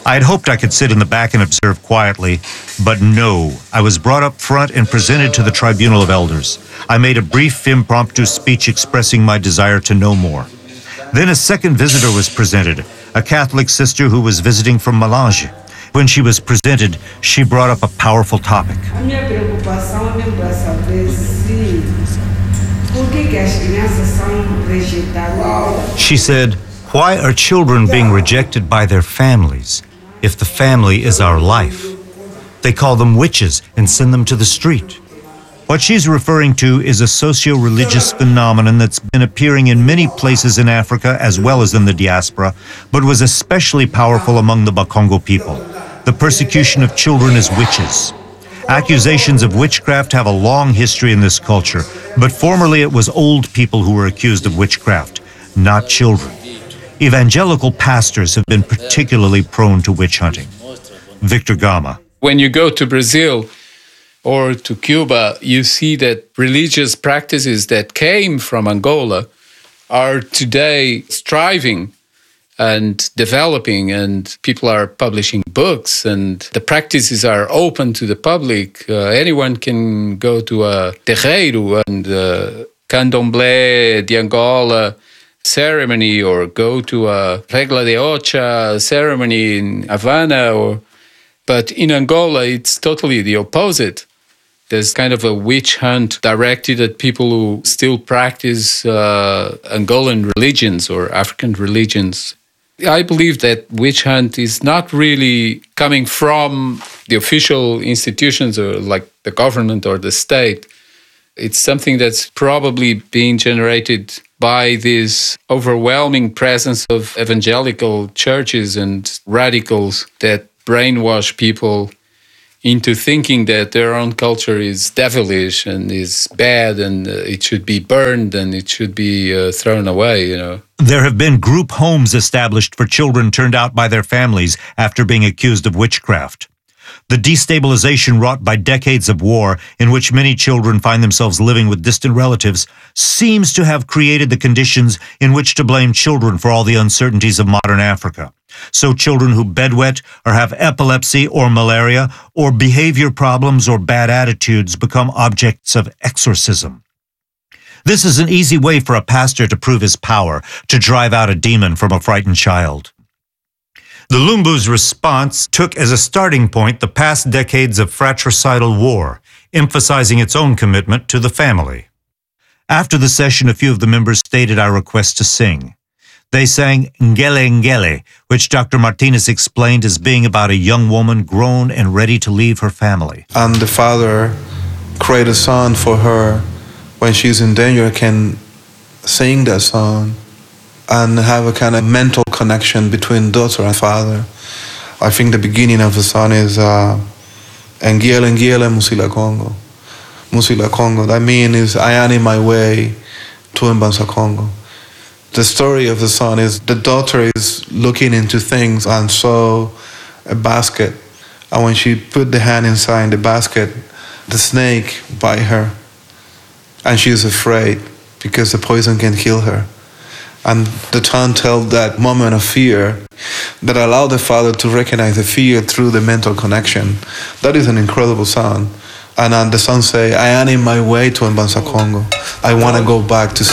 I had hoped I could sit in the back and observe quietly, but no. I was brought up front and presented to the tribunal of elders. I made a brief impromptu speech expressing my desire to know more. Then a second visitor was presented, a Catholic sister who was visiting from Malange. When she was presented, she brought up a powerful topic. She said, "Why are children being rejected by their families if the family is our life? They call them witches and send them to the street." What she's referring to is a socio-religious phenomenon that's been appearing in many places in Africa as well as in the diaspora, but was especially powerful among the Bakongo people. The persecution of children as witches. Accusations of witchcraft have a long history in this culture, but formerly it was old people who were accused of witchcraft, not children. Evangelical pastors have been particularly prone to witch hunting. Victor Gama. When you go to Brazil or to Cuba, you see that religious practices that came from Angola are today striving and developing, and people are publishing books, and the practices are open to the public. Anyone can go to a terreiro and candomblé de Angola ceremony, or go to a regla de ocha ceremony in Havana. But in Angola, it's totally the opposite. There's kind of a witch hunt directed at people who still practice Angolan religions or African religions. I believe that witch hunt is not really coming from the official institutions or like the government or the state. It's something that's probably being generated by this overwhelming presence of evangelical churches and radicals that brainwash people into thinking that their own culture is devilish and is bad and it should be burned and it should be thrown away, you know. There have been group homes established for children turned out by their families after being accused of witchcraft. The destabilization wrought by decades of war, in which many children find themselves living with distant relatives, seems to have created the conditions in which to blame children for all the uncertainties of modern Africa. So children who bedwet or have epilepsy or malaria or behavior problems or bad attitudes become objects of exorcism. This is an easy way for a pastor to prove his power, to drive out a demon from a frightened child. The Lumbu's response took as a starting point the past decades of fratricidal war, emphasizing its own commitment to the family. After the session, a few of the members stated our request to sing. They sang Ngele Ngele, which Dr. Martinez explained as being about a young woman grown and ready to leave her family. And the father created a song for her when she's in danger, can sing that song and have a kind of mental connection between daughter and father. I think the beginning of the song is Ngele Ngele Musila Congo. Musila Congo. That means I am in my way to Mbanza Congo. The story of the song is the daughter is looking into things and saw a basket. And when she put the hand inside the basket, the snake bite her. And she is afraid because the poison can kill her. And the song tells that moment of fear that allowed the father to recognize the fear through the mental connection. That is an incredible song. And the song say, I am in my way to Mbanza Congo. I want to go back to